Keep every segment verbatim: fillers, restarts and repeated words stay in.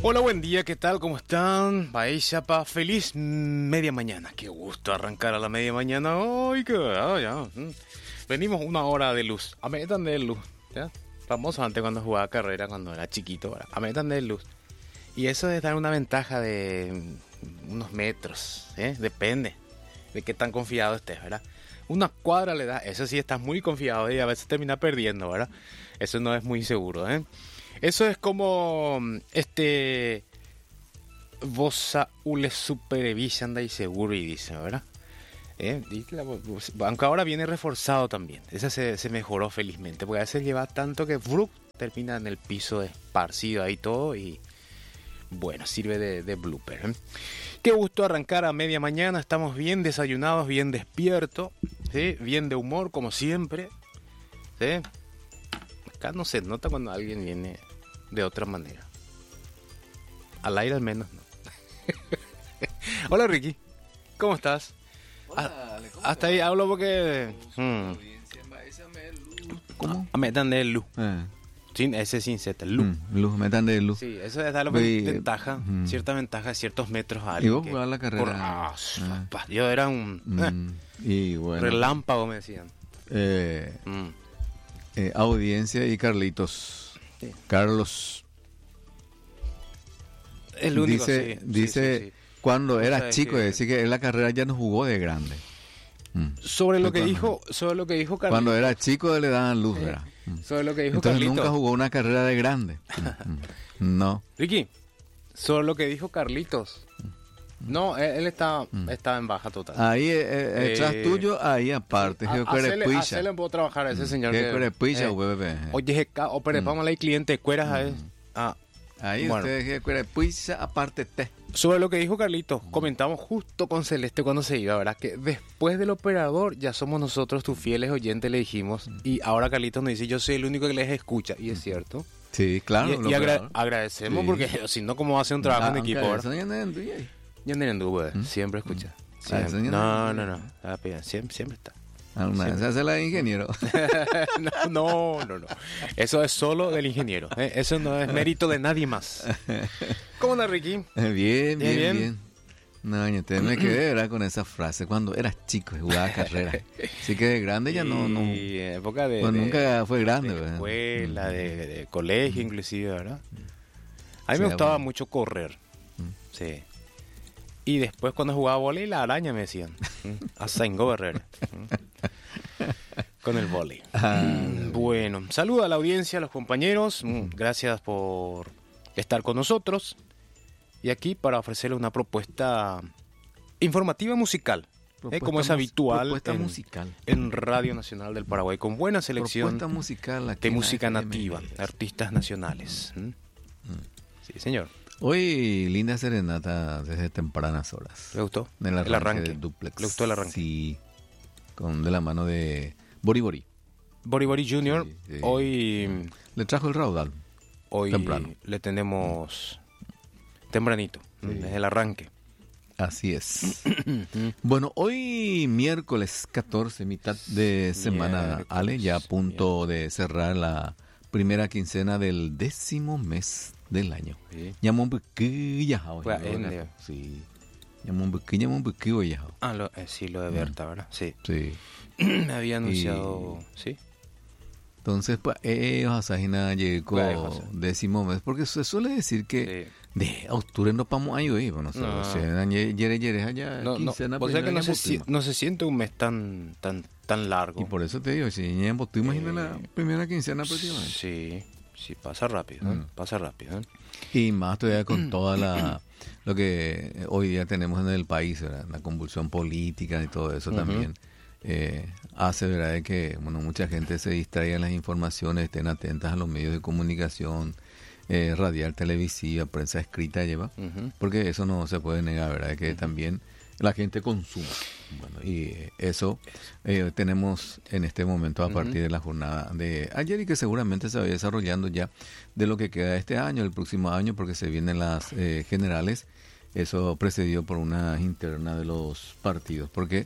Hola, buen día, ¿qué tal? ¿Cómo están? Baixapa, feliz media mañana. Qué gusto arrancar a la media mañana. ¡Ay, qué! Ah, ya. Venimos una hora de luz. A metan de luz. ¿Ya? Famoso antes cuando jugaba carrera, cuando era chiquito. ¿Verdad? A metan de luz. Y eso es dar una ventaja de unos metros. ¿eh? Depende de qué tan confiado estés, ¿verdad? Una cuadra le da. Eso sí, estás muy confiado y a veces termina perdiendo, ¿verdad? Eso no es muy seguro, ¿eh? Eso es como, este, vos ule supervisanda y seguro y dice, ¿verdad? ¿Eh? Aunque ahora viene reforzado también. Esa se, se mejoró felizmente, porque a veces lleva tanto que ¡bruc! Termina en el piso esparcido ahí todo y, bueno, sirve de, de blooper, ¿eh? Qué gusto arrancar a media mañana, estamos bien desayunados, bien despiertos, ¿sí? Bien de humor como siempre, ¿sí? Acá no se nota cuando alguien viene de otra manera. Al aire al menos no. Hola Ricky, ¿cómo estás? Hola, Ale, ¿cómo Hasta ahí hablo porque... Hmm. ¿Cómo? Ah, metan de luz. Eh. Sin ese sin Z, luz. Mm, luz, metan de luz. Sí, eso es dar Ve- ventaja, mm. cierta ventaja, ciertos metros a ¿Y alguien vos que- jugabas la carrera? por- ah, Ah. papá, yo era un eh, Mm, y bueno, relámpago, me decían. eh, Mm. eh, audiencia y Carlitos. Sí. Carlos El único, dice, sí, sí, dice sí, sí. cuando O era sea, chico, que- decía que en la carrera ya no jugó de grande. Mm. Sobre lo que Cuando- dijo, sobre lo que dijo Carlitos. Cuando era chico le daban luz, ¿verdad? Mm. Sobre lo que dijo Entonces Carlitos. nunca jugó una carrera de grande. Mm, mm. No. Ricky, sobre lo que dijo Carlitos. No, él, él está, Mm. está en baja total. Ahí, eh, eh, detrás Eh, tuyo, ahí aparte. A- Que hacele- cuerepuilla. hacele puedo trabajar a ese señor. Que que- cuerepuilla, eh, bebé. Oye, jeca, o pero vamos a la cliente, cueras a él. Ah, Ahí bueno. ustedes que cuerepuilla, aparte te. sobre lo que dijo Carlitos, comentamos justo con Celeste cuando se iba, ¿verdad? Que después del operador ya somos nosotros tus fieles oyentes, le dijimos. Y ahora Carlitos nos dice, yo soy el único que les escucha. Y es cierto. Sí, claro. y lo y agra- peor. agradecemos Sí. porque si no, ¿cómo va a hacer un trabajo Ah, en aunque equipo? ¿verdad? eso ya no es en tuya. Ya no en duda, siempre escucha. Ah, Siempre. eso ya No, no- no, no. Ah, pero Siempre, siempre está. Ah, una vez se hace la de ingeniero. no, no, no, no. Eso es solo del ingeniero. ¿eh? Eso no es mérito de nadie más. ¿Cómo anda, Ricky? bien, bien, Bien, bien. bien. No, yo te me quedé ¿verdad? Con esa frase. Cuando eras chico y jugaba carrera. Así que de grande ya no. no Y en época de, pues de- nunca fue grande. de ¿verdad? escuela, de, de- de colegio, inclusive, ¿verdad? A mí Sí, me gustaba bueno. mucho correr. Sí. Y después cuando jugaba vóley, la araña me decían. A Saingo Herrera. Con el vóley. Ah, Bueno, saluda a la audiencia, a los compañeros. Mm, Gracias por estar con nosotros. Y aquí para ofrecerle una propuesta informativa musical. eh, propuesta como es mus- habitual Propuesta en, musical. en Radio Nacional del Paraguay. Con buena selección Propuesta musical aquí de en la música F M. nativa, artistas nacionales. ¿Mm? Sí, señor. Hoy linda serenata desde tempranas horas. ¿Le gustó? En el arranque, El arranque. del duplex. ¿Le gustó el arranque? Sí. Con de la mano de Bori Bori. Bori Bori junior Sí, sí. Hoy, Le trajo el raudal. hoy Temprano. le tenemos tempranito, Sí. desde el arranque. Así es. Bueno, hoy miércoles catorce, mitad de semana, Miércoles, Ale, ya a punto de cerrar la primera quincena del décimo mes del año. Sí. Llamó un poquillo. Fue a Ende. Sí. Llamó un poquillo, llamó un poquillo ya. Ah, lo, eh, sí, lo de Berta, ¿verdad? Sí. Sí. Me había anunciado, sí. Entonces, pues, ellos a Sajina llegó Bueno, José. décimo mes, porque se suele decir que Sí. de octubre no vamos a ir, bueno, No. o sea, yere, yere, allá, No, no, quincena, o sea que primera, no se, ya si- botimos. no se siente un mes tan tan tan largo. Y por eso te digo, si ya tú imaginas Eh, la primera quincena prácticamente. Sí, sí, pasa rápido, ¿eh? Mm. Pasa rápido. ¿eh? Y más todavía con toda la lo que hoy día tenemos en el país, ¿verdad? La convulsión política y todo eso Ujú. también eh, hace, ¿verdad? De que bueno, mucha gente se distraiga en las informaciones, estén atentas a los medios de comunicación, eh, radial, televisiva, prensa escrita lleva, Ujú. porque eso no se puede negar, ¿verdad? De que también la gente consuma. Bueno, y eso eh, tenemos en este momento a Ujú. partir de la jornada de ayer y que seguramente se va desarrollando ya de lo que queda de este año, el próximo año, porque se vienen las eh, generales, eso precedido por una interna de los partidos, porque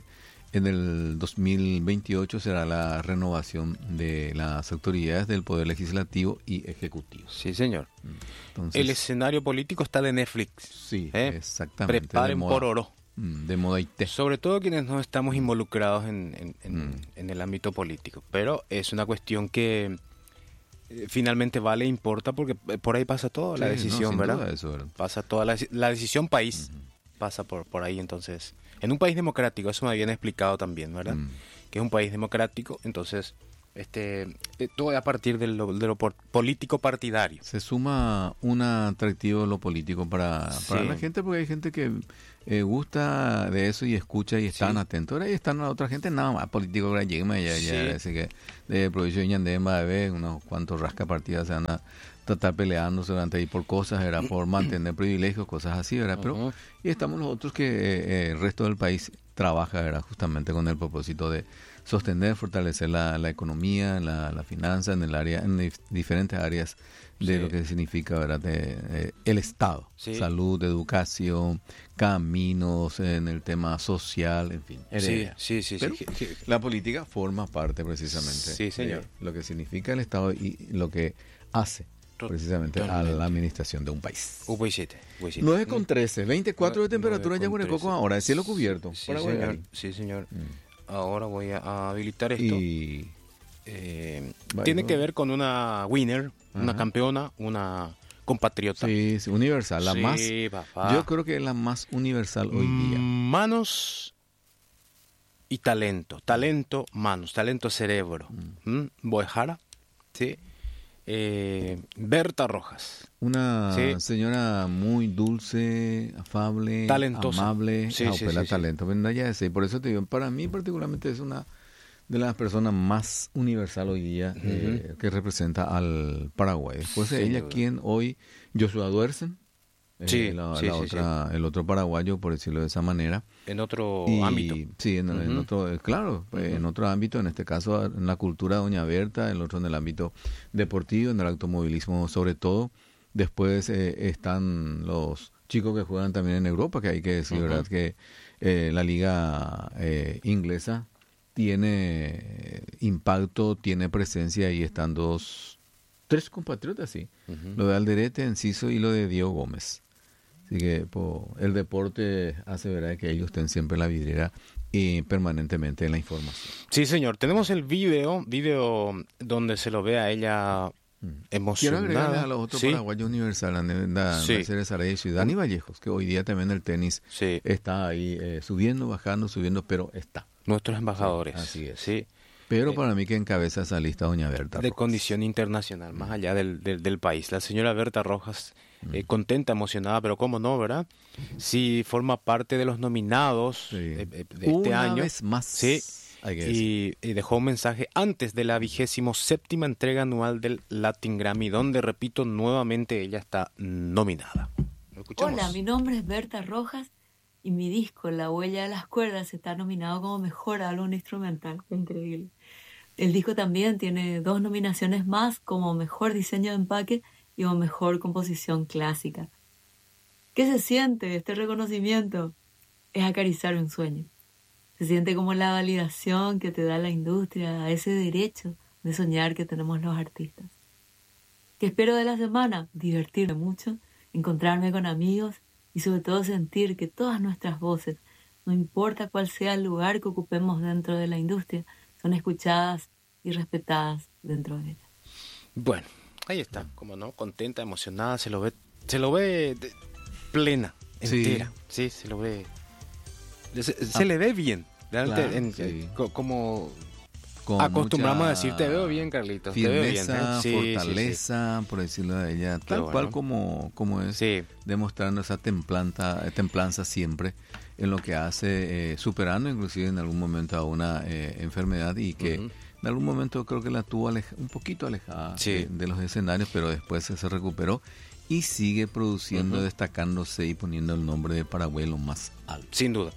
en el dos mil veintiocho será la renovación de las autoridades del Poder Legislativo y Ejecutivo. Sí, señor. Entonces, el escenario político está de Netflix. Sí, ¿eh? exactamente. Preparen por oro. De moda y té. Sobre todo quienes no estamos involucrados en, en, en, Mm. en el ámbito político. Pero es una cuestión que eh, finalmente vale, importa, porque eh, por ahí pasa toda la Sí, decisión, no, sin ¿verdad? duda eso, ¿verdad? Pasa toda la, la decisión país. Ujú. Pasa por, por ahí, entonces. En un país democrático, eso me habían explicado también, ¿verdad? Mm. Que es un país democrático, entonces este eh, todo es a partir de lo, de lo por- político partidario. Se suma un atractivo lo político para, para Sí. la gente, porque hay gente que eh, gusta de eso y escucha y están Sí. atentos. Ahora ahí están la otra gente, nada más político, ahora llega ya, Sí. ya, así que de provincia de Ñandema, a ver, unos cuantos rascapartidas se van a tratar peleándose durante ahí por cosas, era por mantener privilegios, cosas así, ¿verdad? Pero Ujú. y estamos los otros que eh, eh, el resto del país trabaja, ¿verdad? Justamente con el propósito de sostener, fortalecer la, la economía, la, la finanza en el área, en dif- diferentes áreas de Sí. lo que significa, ¿verdad? De, eh, el Estado, Sí. salud, educación, caminos, en el tema social, en fin. Sí, heredia. sí, sí, sí. Pero Je- je- la política forma parte precisamente Sí, señor. de lo que significa el Estado y lo que hace To- precisamente a totalmente. la administración de un país. Uy, siete, uy, siete. nueve con trece, veinticuatro de Nueve- temperatura nueve ya con Morecoco trece. ahora, el cielo cubierto. Sí, por señor. Aguayari. Sí, señor. Mm. Ahora voy a, a habilitar esto. Y Eh, Vaya, tiene ¿no? que ver con una winner, una Ajá. campeona, una compatriota. sí, sí, universal, la Sí, más, papá. yo creo que es la más universal hoy día. Manos y talento. Talento, manos. Talento, cerebro. ¿Mm? Boejara. Sí. Eh, Berta Rojas. Una Sí. señora muy dulce, afable, Talentosa. amable, Sí, ah, sí, pues, la sí, sí. talento, ¿verdad? Ya sé, por eso te digo, para mí particularmente es una de las personas más universal hoy día eh, que representa al Paraguay. Después de Sin ella, duda. quien hoy, Joshua Duersen, eh, Sí, la, sí, la sí, otra, el otro paraguayo, por decirlo de esa manera. En otro Y- ámbito. Sí, en, en Ujú. otro, eh, claro, eh, en otro ámbito, en este caso en la cultura de Doña Berta, el otro en el ámbito deportivo, en el automovilismo sobre todo. Después eh, están los chicos que juegan también en Europa, que hay que decir, Ujú. ¿verdad? Que eh, la liga eh, inglesa tiene eh, impacto, tiene presencia y están dos, tres compatriotas, sí. Ujú. Lo de Alderete, Enciso y lo de Diego Gómez. Así que po, el deporte hace verdad que ellos estén siempre en la vidriera y permanentemente en la información. Sí, señor. Tenemos el video, video donde se lo ve a ella Quiero agregarle emocionada. a los otros Sí, paraguayos universales, Sí. Mercedes Arezzo y Dani Vallejos, que hoy día también el tenis sí. está ahí eh, subiendo, bajando, subiendo, pero está. Nuestros embajadores. así es. Sí. Pero Eh, para mí que encabeza esa lista Doña Berta De Rojas. condición internacional, más allá del, del, del país. La señora Berta Rojas, eh, contenta, emocionada, pero cómo no, ¿verdad? Sí, forma parte de los nominados Sí. eh, eh, de este Una año. vez más, Sí. hay que decir. Y, y dejó un mensaje antes de la vigésimo séptima entrega anual del Latin Grammy, donde, repito, nuevamente ella está nominada. ¿Lo escuchamos? Hola, mi nombre es Berta Rojas y mi disco La Huella de las Cuerdas está nominado como Mejor Álbum Instrumental. Qué increíble. El disco también tiene dos nominaciones más como Mejor Diseño de Empaque y como Mejor Composición Clásica. ¿Qué se siente este reconocimiento? Es acariciar un sueño. Se siente como la validación que te da la industria a ese derecho de soñar que tenemos los artistas. ¿Qué espero de la semana? Divertirme mucho, encontrarme con amigos y sobre todo sentir que todas nuestras voces, no importa cuál sea el lugar que ocupemos dentro de la industria, son escuchadas y respetadas dentro de ella. Bueno, ahí está, como no, contenta, emocionada, se lo ve, se lo ve de- plena, Sí. entera, sí, se lo ve, se, se le ve bien, realmente, Claro, en- sí. co- como Con acostumbramos mucha a decir, te veo bien, Carlitos, te veo bien, firmeza, ¿eh? Sí, sí, sí. fortaleza, por decirlo de ella, tal bueno. cual como, como es, Sí, demostrando esa templanza, templanza siempre en lo que hace, eh, superando inclusive en algún momento a una eh, enfermedad y que Ujú. en algún momento creo que la tuvo aleja- un poquito alejada Sí. de, de los escenarios, pero después se, se recuperó y sigue produciendo, Ujú. destacándose y poniendo el nombre de Paraguay lo más alto. sin duda.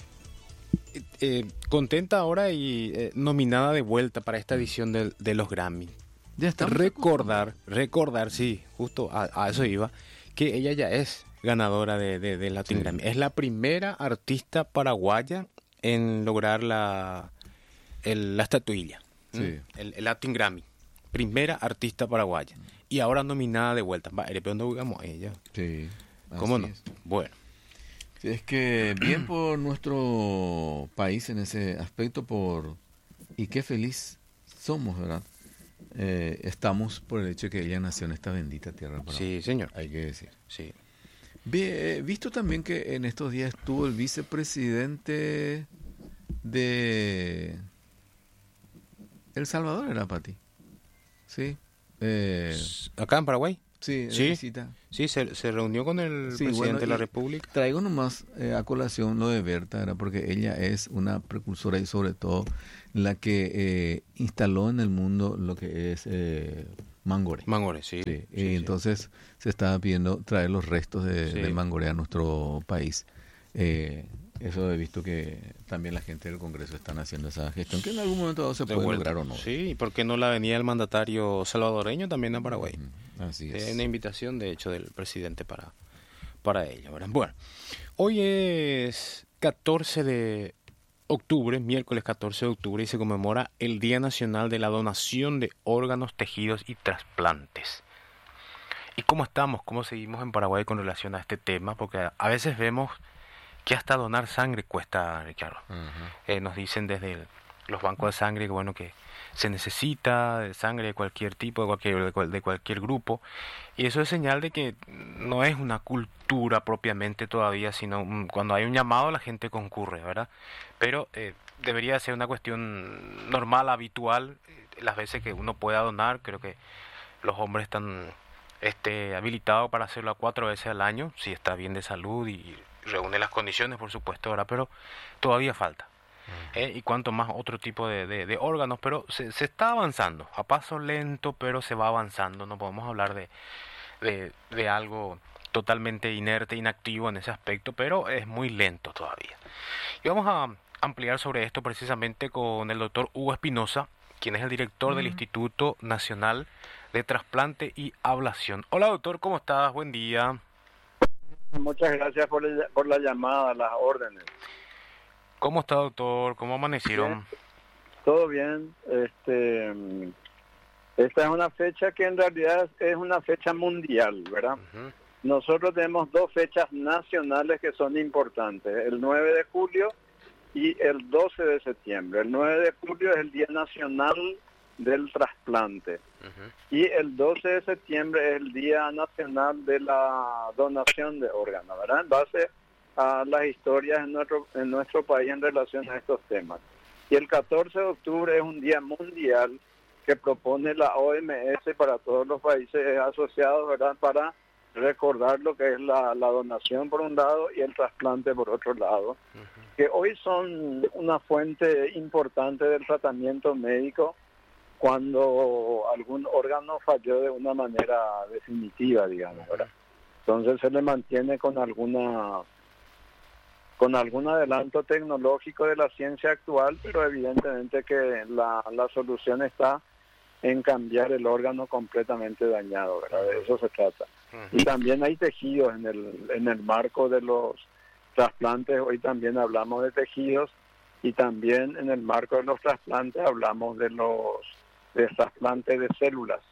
Eh, eh, contenta ahora y eh, nominada de vuelta para esta edición del- de, los Grammy. Ya estamos Recordar, recordar, sí, justo a, a eso iba, que ella ya es ganadora de, de, de Latin Sí. Grammy. Es la primera artista paraguaya en lograr la, el, la estatuilla, Sí. el, el Latin Grammy. Primera artista paraguaya. Y ahora nominada de vuelta. Va, pero no jugamos a ella. Sí. ¿Cómo así no? es. Bueno. Sí, es que bien por nuestro país en ese aspecto, por y qué feliz somos, ¿verdad? Eh, estamos por el hecho de que ella nació en esta bendita tierra. Paraguay. Sí, señor. Hay que decir. Sí. He visto también que en estos días estuvo el vicepresidente de El Salvador, ¿era, Pati? Sí. Eh, ¿Acá en Paraguay? sí, de Sí. visita. Sí, se, se reunió con el Sí, presidente bueno, de la y República. Traigo nomás eh, a colación lo de Berta, era porque ella es una precursora y sobre todo la que eh, instaló en el mundo lo que es eh, Mangoré. Mangoré, sí. Sí, sí, y sí. entonces se estaba pidiendo traer los restos de, Sí. de Mangoré a nuestro país. Eh, eso he visto que también la gente del Congreso están haciendo esa gestión, que en algún momento dado se De puede vuelta. lograr o no. Sí, ¿y por qué no la venía el mandatario salvadoreño también a Paraguay? Ujú, así Es es. una invitación, de hecho, del presidente para, para ello, ¿verdad? Bueno, hoy es catorce de octubre, miércoles catorce de octubre, y se conmemora el Día Nacional de la Donación de Órganos, Tejidos y Trasplantes. ¿Y cómo estamos? ¿Cómo seguimos en Paraguay con relación a este tema? Porque a, a veces vemos que hasta donar sangre cuesta, Ricardo. Ujú. Eh, nos dicen desde el- los bancos de sangre que bueno que se necesita de sangre de cualquier tipo, de cualquier, de, cual- de cualquier grupo, y eso es señal de que no es una cultura propiamente todavía, sino mm, cuando hay un llamado la gente concurre, ¿verdad? Pero eh, debería ser una cuestión normal, habitual, eh, las veces que uno pueda donar. Creo que los hombres están este, habilitados para hacerlo a cuatro veces al año, si está bien de salud y reúne las condiciones, por supuesto, ahora, pero todavía falta. ¿eh? Y cuanto más otro tipo de, de, de órganos, pero se, se está avanzando, a paso lento, pero se va avanzando. No podemos hablar de, de, de algo totalmente inerte, inactivo en ese aspecto, pero es muy lento todavía. Y vamos a ampliar sobre esto precisamente con el doctor Hugo Espinosa, quien es el director del Instituto Nacional de Trasplante y Ablación. Hola doctor, ¿cómo estás? Buen día. Muchas gracias por, el- por la llamada, las órdenes. ¿Cómo está doctor? ¿Cómo amanecieron? Todo bien. Este, mm, esta es una fecha que en realidad es una fecha mundial, ¿verdad? Ujú. Nosotros tenemos dos fechas nacionales que son importantes, el nueve de julio y el doce de septiembre. El nueve de julio es el Día Nacional del Trasplante Ujú. y el doce de septiembre es el Día Nacional de la Donación de Órganos, ¿verdad? En base a las historias en nuestro, en nuestro país en relación a estos temas. Y el catorce de octubre es un día mundial que propone la O M S para todos los países asociados, ¿verdad? Para recordar lo que es la, la donación por un lado y el trasplante por otro lado, que hoy son una fuente importante del tratamiento médico cuando algún órgano falló de una manera definitiva, digamos, ¿verdad? Entonces se le mantiene con alguna con algún adelanto tecnológico de la ciencia actual, pero evidentemente que la, la solución está en cambiar el órgano completamente dañado, ¿verdad? De eso se trata. Y también hay tejidos en el en el marco de los trasplantes. Hoy también hablamos de tejidos y también en el marco de los trasplantes hablamos de los de trasplantes de células,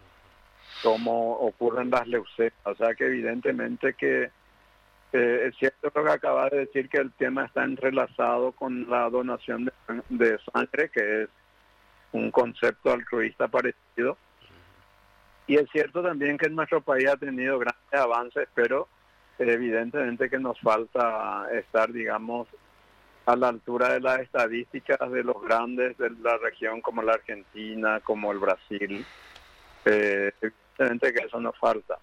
como ocurren las leucemias. O sea que evidentemente que eh, es cierto lo que acaba de decir, que el tema está entrelazado con la donación de, de sangre, que es un concepto altruista parecido. Y es cierto también que nuestro país ha tenido grandes avances, pero evidentemente que nos falta estar, digamos, a la altura de las estadísticas de los grandes de la región, como la Argentina, como el Brasil. Eh, evidentemente que eso nos falta.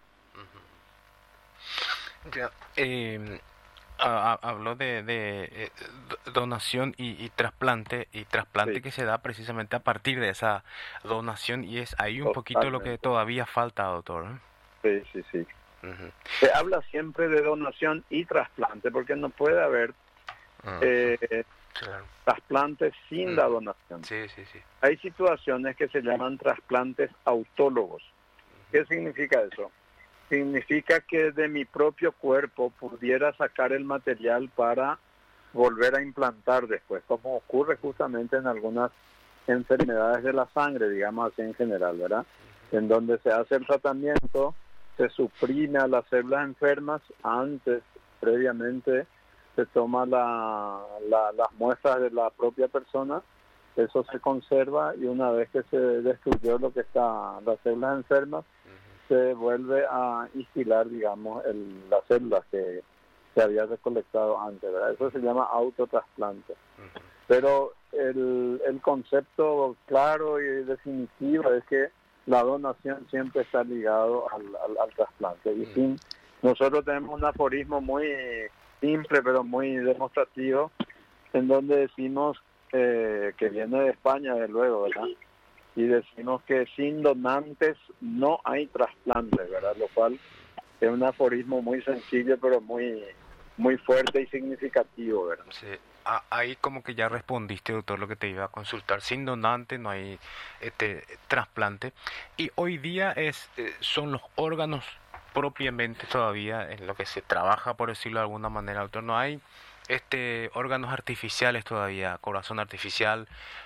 Ya, eh, ha- ha- habló de, de, eh, do- donación y, y trasplante, y trasplante Sí. que se da precisamente a partir de esa donación, y es ahí un poquito lo que Totalmente. todavía falta, doctor. ¿eh? Sí, sí, sí. Ujú. Se habla siempre de donación y trasplante, porque no puede haber Ah, eh, claro. trasplantes sin Mm. la donación. Sí, sí, sí. Hay situaciones que se llaman trasplantes autólogos. ¿Qué significa eso? Significa que de mi propio cuerpo pudiera sacar el material para volver a implantar después, como ocurre justamente en algunas enfermedades de la sangre, digamos así en general, ¿verdad? En donde se hace el tratamiento, se suprime a las células enfermas, antes, previamente, se toma la, la, las muestras de la propia persona, eso se conserva y una vez que se destruyó lo que está, las células enfermas, se vuelve a instilar, digamos, el, las células que se había recolectado antes, ¿verdad? Eso se llama autotrasplante. Uh-huh. Pero el, el concepto claro y definitivo es que la donación siempre está ligado al, al, al trasplante. Y uh-huh. sin, nosotros tenemos un aforismo muy simple, pero muy demostrativo, en donde decimos eh, que viene de España, de luego, ¿verdad? Y decimos que sin donantes no hay trasplante, ¿verdad? Lo cual es un aforismo muy sencillo, pero muy muy fuerte y significativo, ¿verdad? Sí. Ah, ahí como que ya respondiste, doctor, lo que te iba a consultar. Sin donante no hay este trasplante. Y hoy día es eh, son los órganos propiamente todavía en lo que se trabaja, por decirlo de alguna manera, doctor. No hay este órganos artificiales todavía, corazón artificial,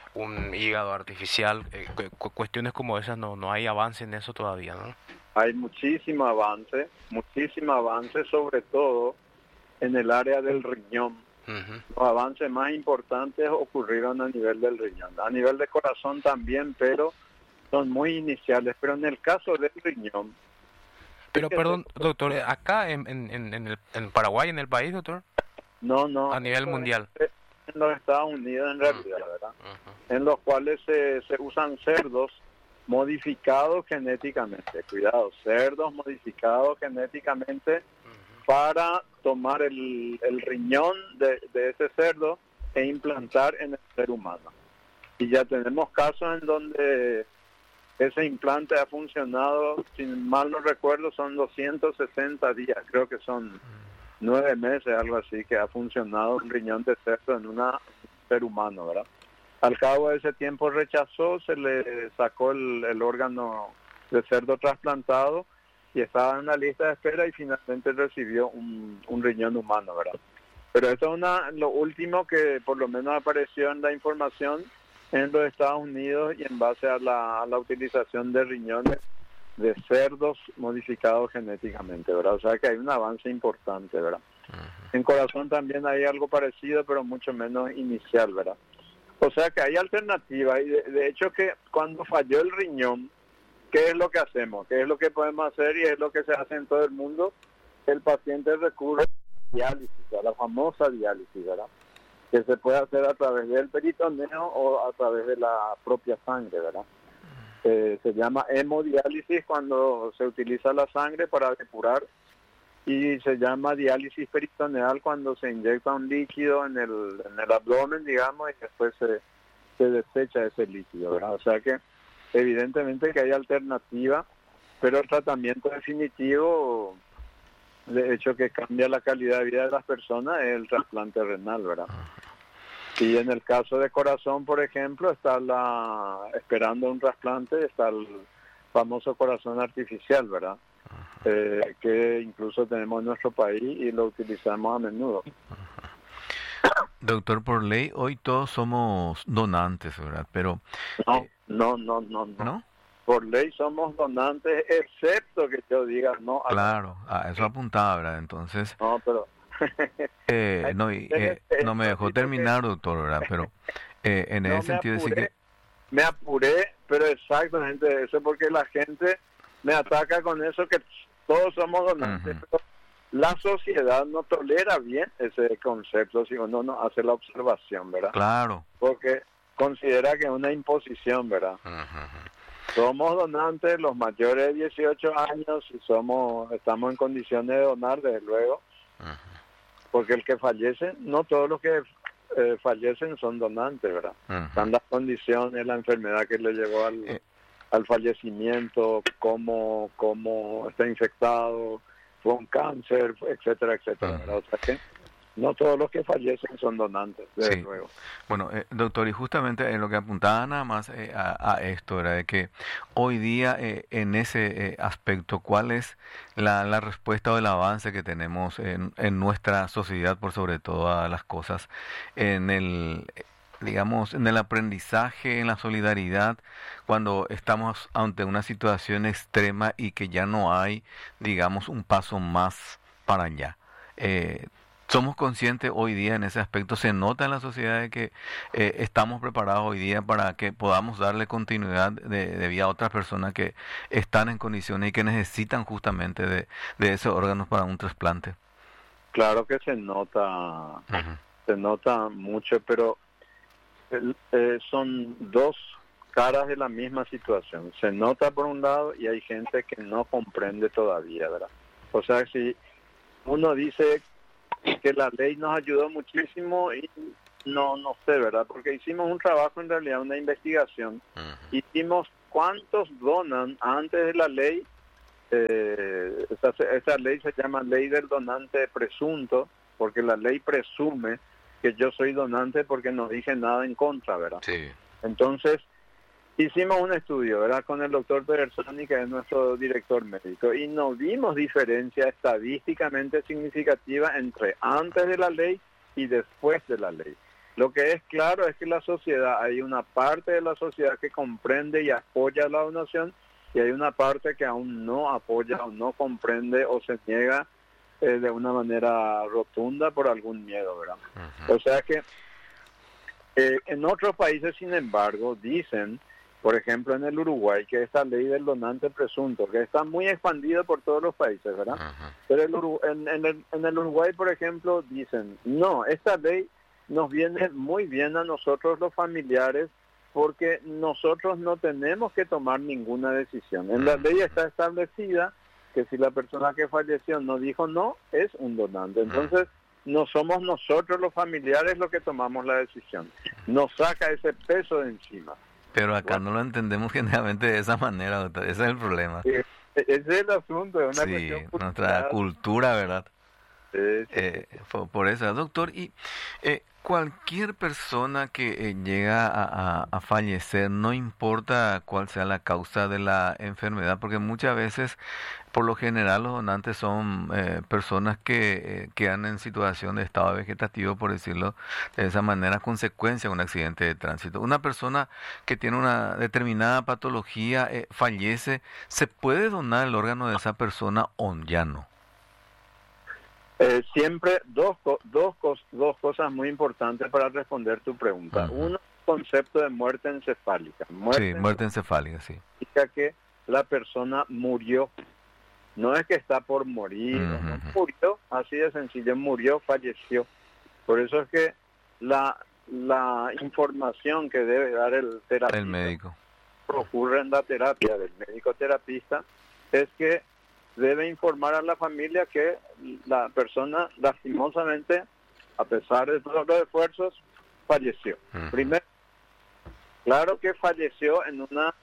un hígado artificial, eh, cu- cuestiones como esas, no no hay avance en eso todavía, ¿no? Hay muchísimo avance, muchísimo avance, sobre todo en el área del riñón. Uh-huh. Los avances más importantes ocurrieron a nivel del riñón. A nivel de corazón también, pero son muy iniciales. Pero en el caso del riñón... Pero perdón, doctor, acá en, en, en, el, en Paraguay, en el país, doctor. No, no. A nivel mundial. En los Estados Unidos, en realidad, uh-huh. ¿verdad? Uh-huh. En los cuales se, se usan cerdos modificados genéticamente. Cuidado, cerdos modificados genéticamente uh-huh. para tomar el, el riñón de, de ese cerdo e implantar en el ser humano. Y ya tenemos casos en donde ese implante ha funcionado, si mal no recuerdo, son doscientos sesenta días, creo que son nueve meses, algo así, que ha funcionado un riñón de cerdo en un ser humano, ¿verdad? Al cabo de ese tiempo rechazó, se le sacó el, el órgano de cerdo trasplantado y estaba en la lista de espera y finalmente recibió un, un riñón humano, ¿verdad? Pero eso es una, lo último que por lo menos apareció en la información en los Estados Unidos y en base a la, a la utilización de riñones de cerdos modificados genéticamente, ¿verdad? O sea que hay un avance importante, ¿verdad? Uh-huh. En corazón también hay algo parecido, pero mucho menos inicial, ¿verdad? O sea que hay alternativas y de, de hecho que cuando falló el riñón, ¿qué es lo que hacemos? ¿Qué es lo que podemos hacer? Y es lo que se hace en todo el mundo. El paciente recurre a diálisis, a la famosa diálisis, ¿verdad? Que se puede hacer a través del peritoneo o a través de la propia sangre, ¿verdad? Eh, se llama hemodiálisis cuando se utiliza la sangre para depurar y se llama diálisis peritoneal cuando se inyecta un líquido en el, en el abdomen, digamos, y después se, se desecha ese líquido, ¿verdad? O sea que evidentemente que hay alternativa, pero el tratamiento definitivo, de hecho que cambia la calidad de vida de las personas, es el trasplante renal, ¿verdad? Y en el caso de corazón, por ejemplo, está la esperando un trasplante, está el famoso corazón artificial, ¿verdad? Eh, que incluso tenemos en nuestro país y lo utilizamos a menudo. Doctor, por ley, hoy todos somos donantes, ¿verdad? Pero no, eh, no, no, no, no, no. Por ley somos donantes, excepto que yo diga no. Claro, a eso apuntaba, ¿verdad? Entonces. No, pero. eh, no, y, eh, no me dejó terminar, doctor, ¿verdad? Pero eh, en no, ese sentido apuré, decir que. Me apuré, pero exactamente eso, porque la gente me ataca con eso que todos somos donantes, uh-huh. pero la sociedad no tolera bien ese concepto si uno no hace la observación, ¿verdad? Claro. Porque considera que es una imposición, ¿verdad? Uh-huh. Somos donantes los mayores de dieciocho años y somos estamos en condiciones de donar, desde luego, uh-huh. porque el que fallece, no todos los que eh, fallecen son donantes, ¿verdad? Uh-huh. Están las condiciones, la enfermedad que le llevó al... Eh. al fallecimiento, cómo, cómo está infectado, fue un cáncer, etcétera, etcétera. Uh-huh. O sea que No todos los que fallecen son donantes, desde Sí. luego. Bueno, eh, doctor, y justamente en lo que apuntaba nada más eh, a, a esto era de que hoy día eh, en ese eh, aspecto, ¿cuál es la, la respuesta o el avance que tenemos en, en nuestra sociedad por sobre todas las cosas, en el, eh, digamos, en el aprendizaje, en la solidaridad, cuando estamos ante una situación extrema y que ya no hay, digamos, un paso más para allá? Eh, ¿Somos conscientes hoy día en ese aspecto? ¿Se nota en la sociedad de que eh, estamos preparados hoy día para que podamos darle continuidad de, de vida a otras personas que están en condiciones y que necesitan justamente de, de esos órganos para un trasplante? Claro que se nota, Ujú. se nota mucho, pero el- eh, son dos caras de la misma situación. Se nota por un lado y hay gente que no comprende todavía, ¿verdad? O sea, si uno dice que la ley nos ayudó muchísimo y no, no sé, ¿verdad? Porque hicimos un trabajo, en realidad, una investigación. Ujú. Hicimos cuántos donan antes de la ley. Eh, esa, esa ley se llama ley del donante presunto, porque la ley presume que yo soy donante porque no dije nada en contra, ¿verdad? Sí. Entonces, hicimos un estudio, ¿verdad?, con el doctor Pedersoni, que es nuestro director médico, y no vimos diferencia estadísticamente significativa entre antes de la ley y después de la ley. Lo que es claro es que la sociedad, hay una parte de la sociedad que comprende y apoya la donación, y hay una parte que aún no apoya o no comprende o se niega eh, de una manera rotunda por algún miedo, ¿verdad? Ujú. O sea que eh, en otros países, sin embargo, dicen, por ejemplo en el Uruguay, que esta ley del donante presunto, que está muy expandida por todos los países, ¿verdad? Ujú. Pero el Uru- en, en el, en el Uruguay, por ejemplo, dicen, no, esta ley nos viene muy bien a nosotros los familiares porque nosotros no tenemos que tomar ninguna decisión. En la ley está establecida que si la persona que falleció no dijo no, es un donante. Entonces, no somos nosotros los familiares los que tomamos la decisión. Nos saca ese peso de encima. Pero acá no lo entendemos generalmente de esa manera, doctor. Ese es el problema. Eh, ese es el asunto, es una Sí, cuestión nuestra cultural. cultura, ¿verdad? Sí, sí. Eh, por, por eso, doctor, y eh, cualquier persona que eh, llega a, a- a fallecer, no importa cuál sea la causa de la enfermedad, porque muchas veces, por lo general, los donantes son eh, personas que eh, quedan en situación de estado vegetativo, por decirlo de esa manera, a consecuencia de un accidente de tránsito. Una persona que tiene una determinada patología eh, fallece, ¿se puede donar el órgano de esa persona o ya no? Eh, siempre dos, co- dos, cos- dos cosas muy importantes para responder tu pregunta. Ujú. Uno, el concepto de muerte encefálica. Muerte Sí, muerte encefálica, sí. significa que la persona murió. No es que está por morir, o no Ujú. murió, así de sencillo, murió, falleció. Por eso es que la, la información que debe dar el terapeuta, El médico. ocurre en la terapia del médico terapista, es que debe informar a la familia que la persona lastimosamente, a pesar de todos los esfuerzos, falleció. Ujú. Primero, claro que falleció en una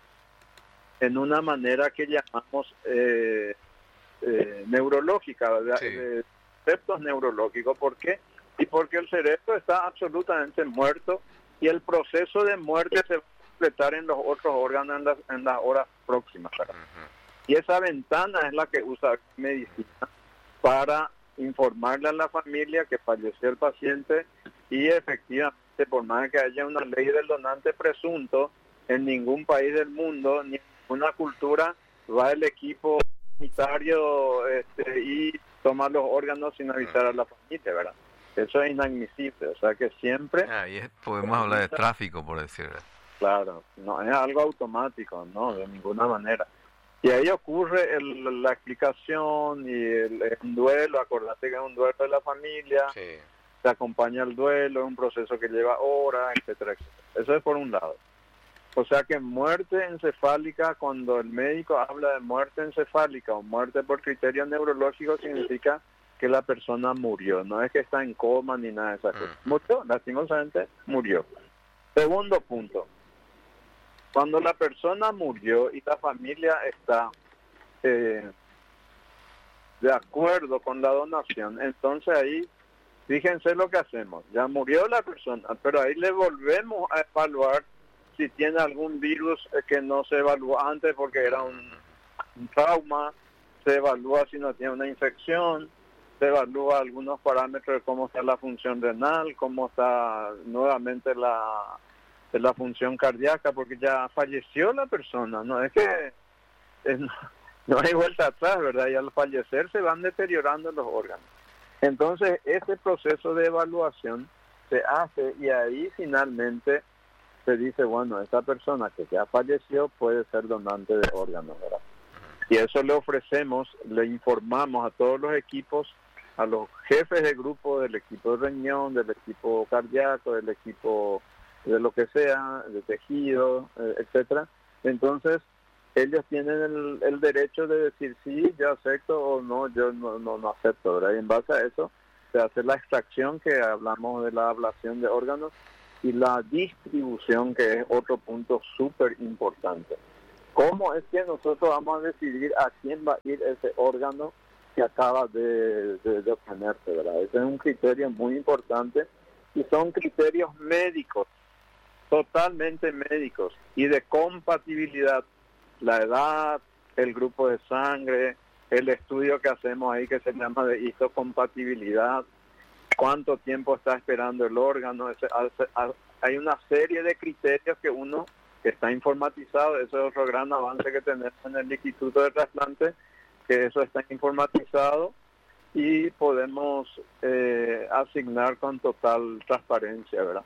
en una manera que llamamos eh, eh, neurológica, ¿verdad? Sí. De conceptos neurológicos. ¿Por qué? Y porque el cerebro está absolutamente muerto y el proceso de muerte se va a completar en los otros órganos en las, en las horas próximas, ¿verdad? Y esa ventana es la que usa la medicina para informarle a la familia que falleció el paciente y efectivamente, por más que haya una ley del donante presunto, en ningún país del mundo, ni en ninguna cultura, va el equipo sanitario este, y toma los órganos sin avisar a la familia, ¿verdad? Eso es inadmisible, o sea que siempre, Ahí es- podemos hablar de tráfico, por decirlo. claro, no es algo automático, no, de ninguna manera. Y ahí ocurre el- la explicación y el, el duelo, acordate que es un duelo de la familia, Sí. se acompaña el duelo, es un proceso que lleva horas, etcétera, etcétera. Eso es por un lado. O sea que muerte encefálica, cuando el médico habla de muerte encefálica o muerte por criterio neurológico, significa que la persona murió, no es que está en coma ni nada de esas cosas. Murió, lastimosamente murió. Segundo punto, cuando la persona murió y la familia está eh, de acuerdo con la donación, entonces ahí fíjense lo que hacemos, ya murió la persona, pero ahí le volvemos a evaluar si tiene algún virus que no se evaluó antes porque era un, un trauma, se evalúa si no tiene una infección, se evalúa algunos parámetros de cómo está la función renal, cómo está nuevamente la, la función cardíaca, porque ya falleció la persona, no es que es, no, no hay vuelta atrás, ¿verdad? Y al fallecer se van deteriorando los órganos. Entonces, ese proceso de evaluación se hace y ahí finalmente se dice, bueno, esta persona que ya falleció puede ser donante de órganos, ¿verdad? Y eso le ofrecemos, le informamos a todos los equipos, a los jefes de grupo del equipo de riñón, del equipo cardíaco, del equipo de lo que sea, de tejido, eh, etcétera. Entonces, ellos tienen el, el derecho de decir sí, yo acepto o no, yo no, no, no acepto, ¿verdad? Y en base a eso se hace la extracción, que hablamos de la ablación de órganos, y la distribución, que es otro punto súper importante. ¿Cómo es que nosotros vamos a decidir a quién va a ir ese órgano que acaba de, de, de obtenerse, ¿verdad? Ese es un criterio muy importante y son criterios médicos, totalmente médicos, y de compatibilidad. La edad, el grupo de sangre, el estudio que hacemos ahí que se llama de histocompatibilidad, cuánto tiempo está esperando el órgano. Hay una serie de criterios que uno que está informatizado. Eso es otro gran avance que tenemos en el Instituto de Trasplante, que eso está informatizado y podemos eh, asignar con total transparencia, ¿verdad?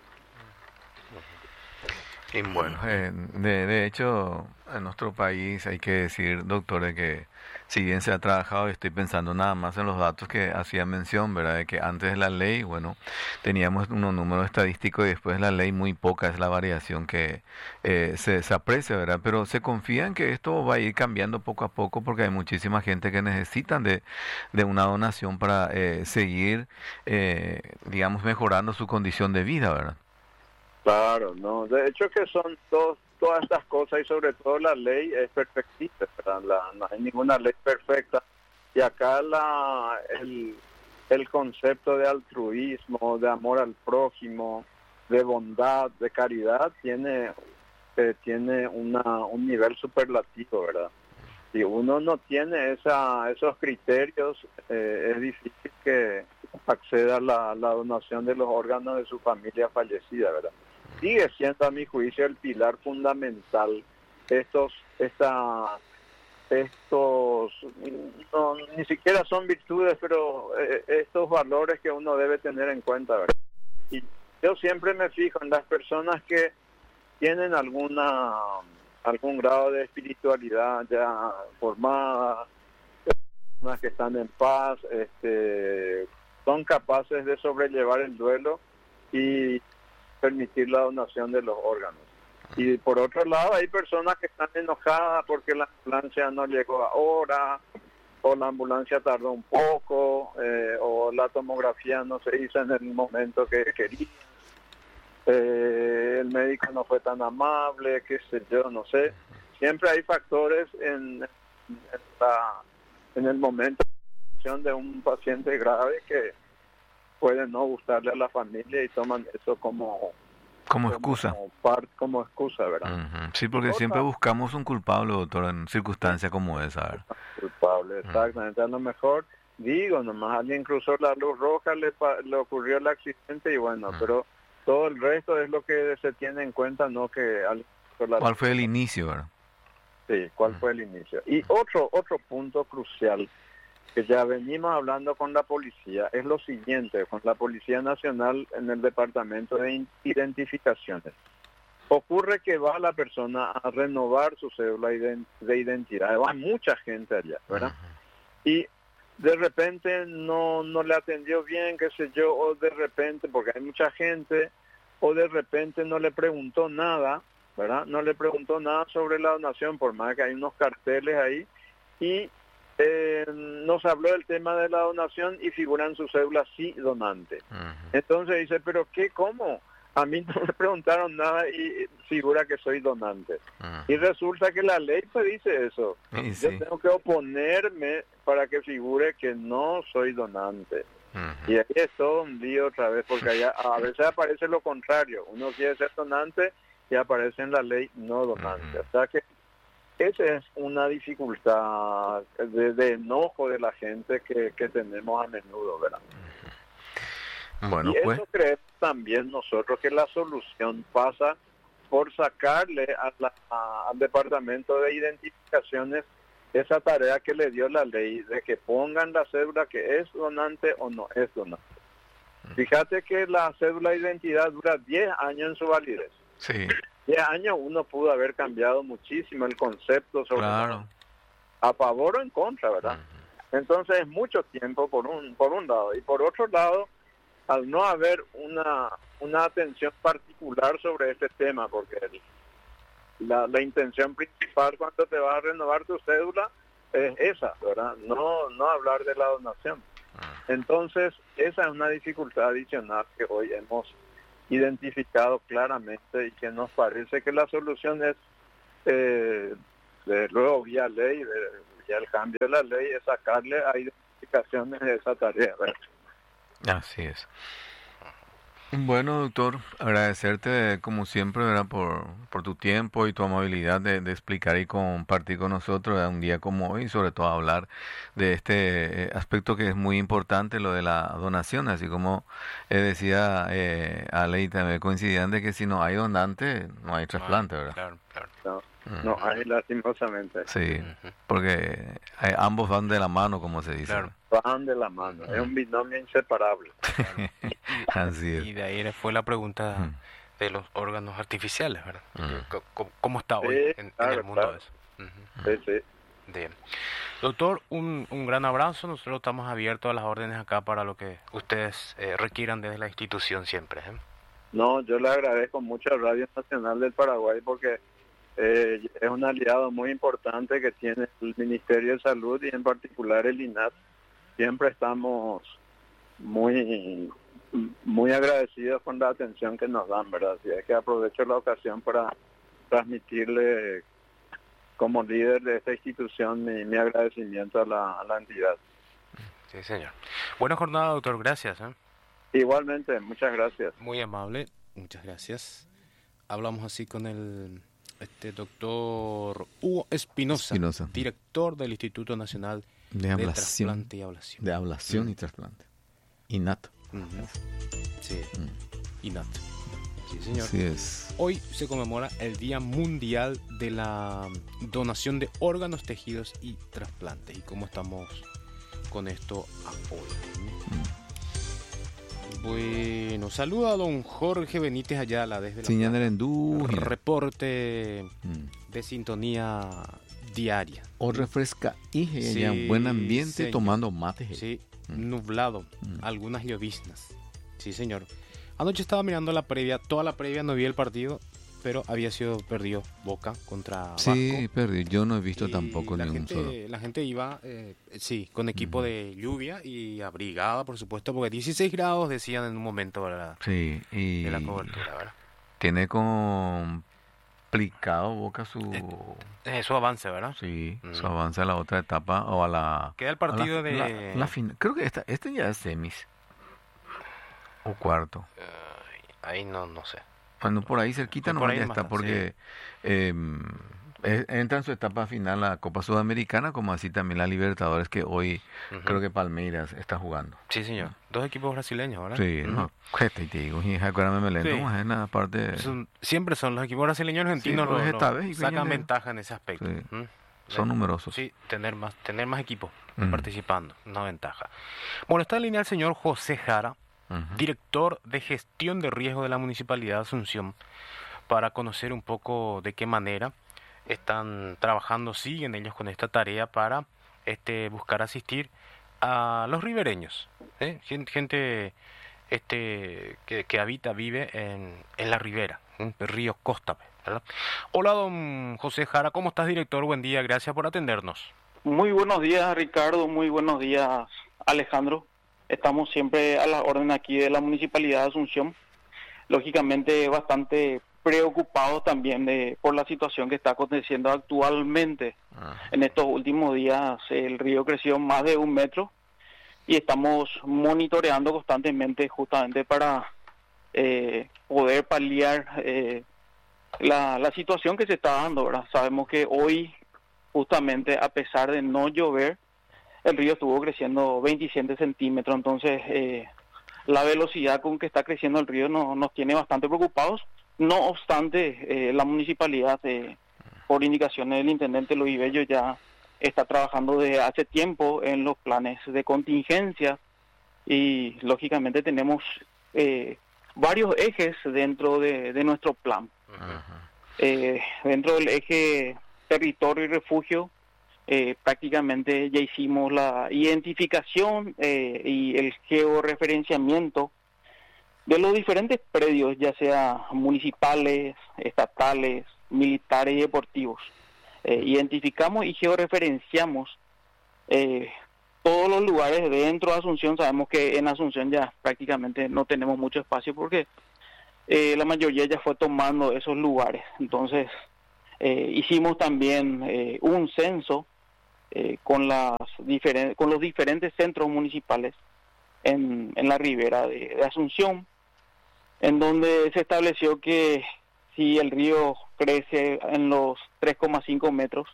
Y bueno, eh, de, de hecho, en nuestro país hay que decir, doctor, de que si bien se ha trabajado, estoy pensando nada más en los datos que hacía mención, ¿verdad? De que antes de la ley, bueno, teníamos unos números estadísticos y después de la ley muy poca es la variación que eh, se, se aprecia, ¿verdad? Pero se confía en que esto va a ir cambiando poco a poco porque hay muchísima gente que necesitan de, de una donación para eh, seguir, eh, digamos, mejorando su condición de vida, ¿verdad? Claro, no. De hecho que son dos, todas estas cosas y sobre todo la ley es perfectita, ¿verdad? La, no hay ninguna ley perfecta. Y acá la el, el concepto de altruismo, de amor al prójimo, de bondad, de caridad, tiene eh, tiene una un nivel superlativo, ¿verdad? Si uno no tiene esa esos criterios, eh, es difícil que acceda a la, la donación de los órganos de su familia fallecida, ¿verdad? Sigue siendo, a mi juicio, el pilar fundamental. Estos, esta, estos, no, ni siquiera son virtudes, pero eh, estos valores que uno debe tener en cuenta, ¿verdad? Y yo siempre me fijo en las personas que tienen alguna, algún grado de espiritualidad ya formada, personas que están en paz, este, son capaces de sobrellevar el duelo y permitir la donación de los órganos. Y por otro lado hay personas que están enojadas porque la ambulancia no llegó ahora, o la ambulancia tardó un poco, eh, o la tomografía no se hizo en el momento que quería, eh, el médico no fue tan amable, qué sé yo, no sé. Siempre hay factores en, en, la, en el momento de un paciente grave que pueden no gustarle a la familia y toman eso como como excusa como, part, como excusa, ¿verdad? Uh-huh. Sí, porque Otra, siempre buscamos un culpable, doctor, en circunstancias como esa, ¿verdad? Culpable, exactamente. Uh-huh. A lo mejor, digo, nomás alguien cruzó la luz roja, le, le ocurrió el accidente y bueno, uh-huh. pero todo el resto es lo que se tiene en cuenta, no que... Alguien cruzó la ¿Cuál luz. fue el inicio, verdad? Sí, ¿cuál uh-huh. fue el inicio? Y otro otro punto crucial que ya venimos hablando con la policía, es lo siguiente, con la Policía Nacional en el Departamento de Identificaciones. Ocurre que va la persona a renovar su cédula de identidad, va mucha gente allá, ¿verdad? Uh-huh. Y de repente no, no le atendió bien, qué sé yo, o de repente, porque hay mucha gente, o de repente no le preguntó nada, ¿verdad? No le preguntó nada sobre la donación, por más que hay unos carteles ahí, y Eh, nos habló del tema de la donación y figura en su cédula sí donante. Uh-huh. Entonces dice, pero ¿qué? ¿Cómo? A mí no me preguntaron nada y figura que soy donante. Uh-huh. Y resulta que la ley pues dice eso. Sí, Yo sí. tengo que oponerme para que figure que no soy donante. Uh-huh. Y ahí es todo un lío otra vez, porque allá a veces aparece lo contrario. Uno quiere ser donante y aparece en la ley no donante. Uh-huh. O sea que esa es una dificultad de, de enojo de la gente que, que tenemos a menudo, ¿verdad? Uh-huh. Bueno, y pues... eso creemos también nosotros que la solución pasa por sacarle a la, a, al Departamento de Identificaciones esa tarea que le dio la ley de que pongan la cédula que es donante o no es donante. Fíjate que la cédula de identidad dura diez años en su validez. Sí. diez años uno pudo haber cambiado muchísimo el concepto sobre claro. a favor o en contra, ¿verdad? Uh-huh. Entonces es mucho tiempo por un por un lado. Y por otro lado, al no haber una una atención particular sobre este tema, porque el, la, la intención principal cuando te vas a renovar tu cédula es esa, ¿verdad? No, no hablar de la donación. Entonces, esa es una dificultad adicional que hoy hemos identificado claramente y que nos parece que la solución es, eh, de luego vía ley, de, vía el cambio de la ley, es sacarle a identificaciones de esa tarea, ¿verdad? Así es. Bueno, doctor, agradecerte como siempre, ¿verdad? Por, por tu tiempo y tu amabilidad de, de explicar y compartir con nosotros, ¿verdad? Un día como hoy, y sobre todo hablar de este aspecto que es muy importante, lo de la donación, así como eh, decía eh, Ale, y también coincidían de que si no hay donante, no hay trasplante, ¿verdad? Claro, claro. No, no hay lastimosamente. Sí, porque eh, ambos van de la mano, como se dice. Claro. Van de la mano, es un binomio inseparable. Así es. Y de ahí fue la pregunta Mm. de los órganos artificiales, ¿verdad? Mm. ¿Cómo, cómo está hoy Sí, en, claro, en el mundo claro. eso? Uh-huh. Sí, sí. Bien. Doctor, un, un gran abrazo. Nosotros estamos abiertos a las órdenes acá para lo que ustedes eh, requieran desde la institución siempre. ¿eh? No, yo le agradezco mucho a Radio Nacional del Paraguay porque eh, es un aliado muy importante que tiene el Ministerio de Salud y en particular el I N A T. Siempre estamos muy muy agradecidos con la atención que nos dan, ¿verdad? Así es que aprovecho la ocasión para transmitirle como líder de esta institución mi, mi agradecimiento a la, a la entidad. Sí, señor. Buena jornada, doctor. Gracias. ¿eh? Igualmente, muchas gracias. Muy amable. Muchas gracias. Hablamos así con el este doctor Hugo Espinosa, Espinosa. director del Instituto Nacional De de ablación. Trasplante y Ablación. De ablación Mm. y trasplante. Innato. Ujú. Sí, Mm. I N A T. Sí, señor. Así es. Hoy se conmemora el Día Mundial de la Donación de Órganos, Tejidos y Trasplantes. ¿Y cómo estamos con esto a hoy? Bueno, saluda a don Jorge Benítez Ayala desde la Señal del Endú. reporte Mm. de sintonía diaria. O refresca y Sí, en buen ambiente señor. tomando mate. Sí, Mm. nublado, Mm. algunas lloviznas. Sí, señor. Anoche estaba mirando la previa, toda la previa no vi el partido, pero había sido perdido Boca contra Sí, Vasco. perdí. Yo no he visto Y tampoco la ni un gente, solo. La gente iba, eh, sí, con equipo Ujú. de lluvia y abrigada, por supuesto, porque dieciséis grados decían en un momento, ¿verdad? Sí, y De la cobertura, ¿verdad? tiene complicado Boca su... Eh, Eso avance, ¿verdad? Sí, Mm. su avance a la otra etapa o a la... Queda el a partido la, de... la- la final. Creo que esta, este ya es semis. O cuarto. Ay, ahí no, no sé. Bueno, por ahí cerquita Por no ahí ya nomás, está, porque eh, eh, entra en su etapa final la Copa Sudamericana, como así también la Libertadores, que hoy Ujú. creo que Palmeiras está jugando. Sí, señor. Dos equipos brasileños, ¿verdad? Sí, Ujú. no, ¿qué te digo? Y acuérdame, me lento, Sí. más en la parte... Son- siempre son los equipos brasileños y argentinos pues, los esta vez y sacan viene- ventaja en ese aspecto. Sí. ¿Mm? Son numerosos. Sí, tener más, tener más equipos Ujú. participando, una ventaja. Bueno, está en línea el señor José Jara, Ujú. director de gestión de riesgo de la Municipalidad de Asunción, para conocer un poco de qué manera están trabajando, siguen ellos con esta tarea para este buscar asistir a los ribereños, ¿eh? Gen- gente este que, que habita, vive en, en la ribera, ¿eh? El río Costa, ¿verdad? Hola, don José Jara, ¿cómo estás, director? Buen día, gracias por atendernos. Muy buenos días, Ricardo. Muy buenos días, Alejandro. Estamos siempre a las órdenes aquí de la Municipalidad de Asunción. Lógicamente, bastante preocupados también de, por la situación que está aconteciendo actualmente. Ah. En estos últimos días el río creció más de un metro y estamos monitoreando constantemente justamente para eh, poder paliar eh, la, la situación que se está dando, ¿verdad? Sabemos que hoy, justamente a pesar de no llover, el río estuvo creciendo veintisiete centímetros, entonces eh, la velocidad con que está creciendo el río no, nos tiene bastante preocupados. No obstante, eh, la municipalidad, eh, por indicaciones del intendente Luis Bello, ya está trabajando desde hace tiempo en los planes de contingencia y lógicamente tenemos eh, varios ejes dentro de, de nuestro plan. Uh-huh. Eh, dentro del eje territorio y refugio, eh, prácticamente ya hicimos la identificación eh, y el georreferenciamiento de los diferentes predios, ya sea municipales, estatales, militares y deportivos. Eh, identificamos y georreferenciamos eh, todos los lugares dentro de Asunción. Sabemos que en Asunción ya prácticamente no tenemos mucho espacio porque eh, la mayoría ya fue tomando esos lugares. Entonces eh, hicimos también eh, un censo eh, con las diferen- con los diferentes centros municipales en, en la ribera de, de Asunción, en donde se estableció que si el río crece en los tres coma cinco metros,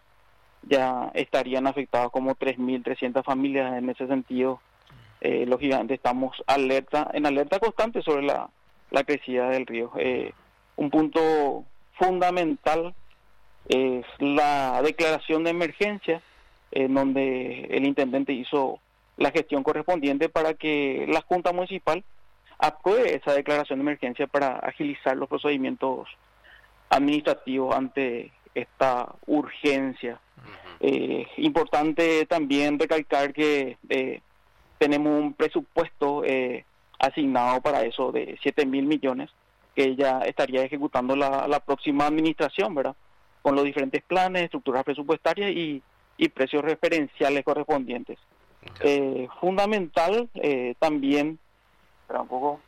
ya estarían afectadas como tres mil trescientas familias. En ese sentido, eh, lógicamente estamos alerta, en alerta constante sobre la, la crecida del río. Eh, un punto fundamental es la declaración de emergencia, en donde el intendente hizo la gestión correspondiente para que la Junta Municipal apruebe esa declaración de emergencia para agilizar los procedimientos administrativos ante esta urgencia. Uh-huh. Eh, importante también recalcar que eh, tenemos un presupuesto eh, asignado para eso de siete mil millones que ya estaría ejecutando la, la próxima administración, ¿verdad? Con los diferentes planes, estructuras presupuestarias y, y precios referenciales correspondientes. Uh-huh. Eh, fundamental eh, también, espera un poco.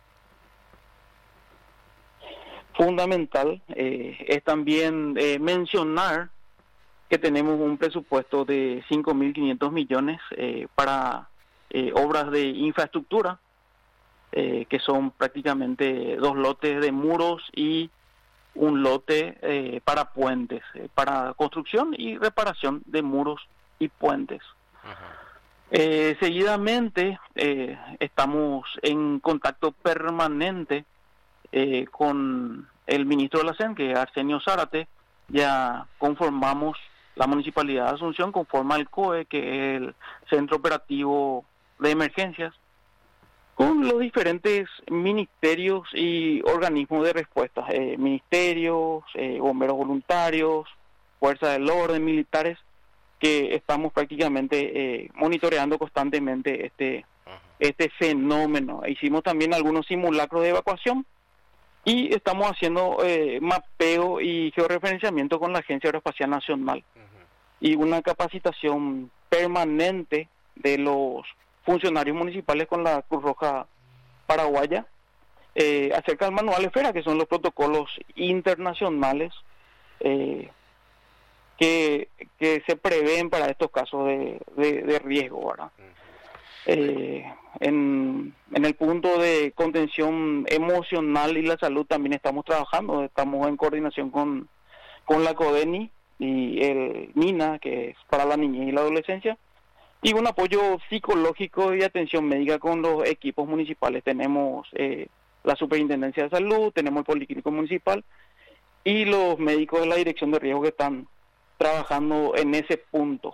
Fundamental eh, es también eh, mencionar que tenemos un presupuesto de cinco mil quinientos millones eh, para eh, obras de infraestructura, eh, que son prácticamente dos lotes de muros y un lote eh, para puentes, eh, para construcción y reparación de muros y puentes. Eh, seguidamente eh, estamos en contacto permanente Eh, con el ministro de la C E N, que es Arsenio Zárate. Ya conformamos la Municipalidad de Asunción, conforma el C O E, que es el Centro Operativo de Emergencias, con los diferentes ministerios y organismos de respuesta, eh, ministerios, eh, bomberos voluntarios, fuerzas del orden, militares, que estamos prácticamente eh, monitoreando constantemente este, este fenómeno. Hicimos también algunos simulacros de evacuación y estamos haciendo eh, mapeo y georreferenciamiento con la Agencia Aeroespacial Nacional. Uh-huh. Y una capacitación permanente de los funcionarios municipales con la Cruz Roja Paraguaya eh, acerca del manual EFERA, que son los protocolos internacionales eh, que, que se prevén para estos casos de, de, de riesgo, ¿verdad? Uh-huh. Eh, en, en el punto de contención emocional y la salud también estamos trabajando, estamos en coordinación con, con la CODENI y el MINA, que es para la niñez y la adolescencia, y un apoyo psicológico y atención médica con los equipos municipales. Tenemos eh, la Superintendencia de Salud, tenemos el Policlínico Municipal y los médicos de la Dirección de Riesgo que están trabajando en ese punto.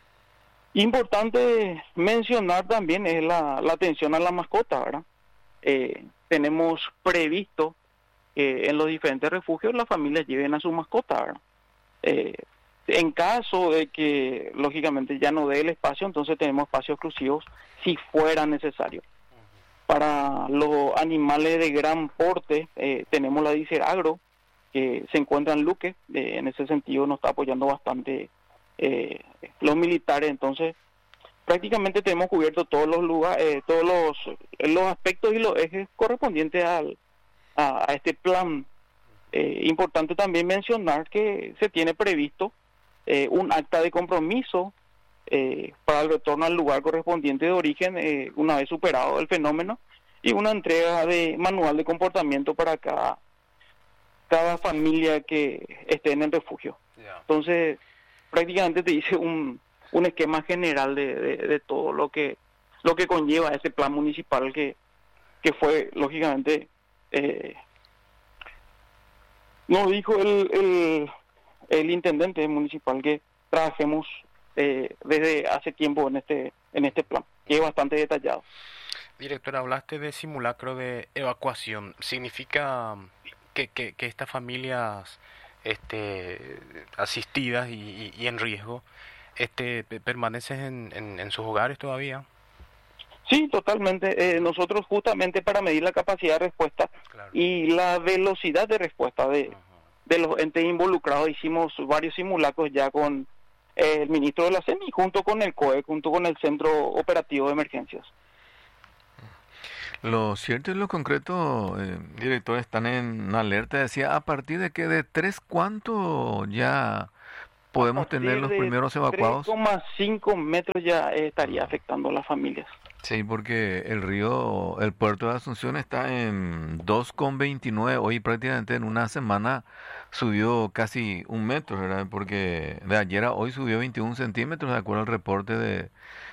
Importante mencionar también es la, la atención a la mascota, ¿verdad? Eh, tenemos previsto que en los diferentes refugios las familias lleven a su mascota, ¿verdad? Eh, en caso de que, lógicamente, ya no dé el espacio, entonces tenemos espacios exclusivos si fuera necesario. Para los animales de gran porte, eh, tenemos la Dicer Agro, que se encuentra en Luque. Eh, en ese sentido nos está apoyando bastante Eh, los militares. Entonces prácticamente tenemos cubierto todos los lugares, eh, todos los los aspectos y los ejes correspondientes al, a, a este plan. Eh, importante también mencionar que se tiene previsto eh, un acta de compromiso eh, para el retorno al lugar correspondiente de origen, eh, una vez superado el fenómeno, y una entrega de manual de comportamiento para cada, cada familia que esté en el refugio. Yeah. Entonces, prácticamente te dice un, un esquema general de, de, de todo lo que lo que conlleva ese plan municipal que, que fue, lógicamente, eh, nos dijo el, el, el intendente municipal que trabajemos eh, desde hace tiempo en este en este plan, que es bastante detallado. Director, hablaste de simulacro de evacuación. ¿Significa que, que, que estas familias este, asistidas y, y, y en riesgo este, permanecen en, en, en sus hogares todavía? Sí, totalmente. Eh, nosotros justamente para medir la capacidad de respuesta claro. y la velocidad de respuesta de, uh-huh. de los entes involucrados, hicimos varios simulacros ya con eh, el ministro de la C E N y junto con el C O E, junto con el Centro Operativo de Emergencias. Lo cierto y lo concreto, eh, director, están en alerta. Decía, ¿a partir de qué? ¿De tres cuánto ya podemos tener los primeros evacuados? tres coma cinco metros ya eh, estaría afectando a las familias. Sí, porque el río, el puerto de Asunción está en dos coma veintinueve. Hoy prácticamente en una semana subió casi un metro, ¿verdad? Porque de ayer a hoy subió veintiún centímetros, de acuerdo al reporte de,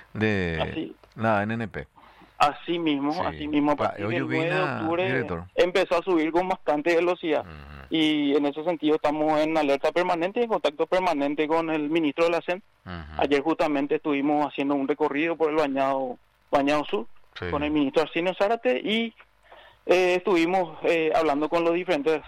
de Así. la N N P. Así mismo, sí. así mismo. A partir del nueve de octubre director. empezó a subir con bastante velocidad. Uh-huh. Y en ese sentido estamos en alerta permanente y en contacto permanente con el ministro de la C E N. Uh-huh. Ayer justamente estuvimos haciendo un recorrido por el bañado Bañado Sur, sí. con el ministro Arsenio Zárate y eh, estuvimos eh, hablando con los diferentes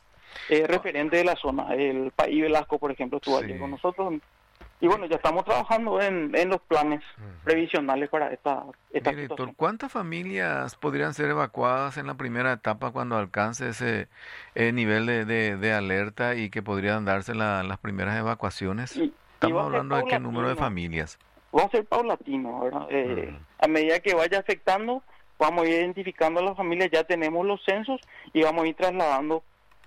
eh, referentes de la zona. El País Velasco, por ejemplo, estuvo sí. ayer con nosotros. Y bueno, ya estamos trabajando en, en los planes uh-huh. previsionales para esta, esta Director, situación. ¿cuántas familias podrían ser evacuadas en la primera etapa cuando alcance ese eh, nivel de, de, de alerta y que podrían darse la, las primeras evacuaciones? Y, Estamos y hablando de qué número de familias. Va a ser paulatino, ¿verdad? Eh, uh-huh. A medida que vaya afectando, vamos a ir identificando a las familias, ya tenemos los censos y vamos a ir trasladando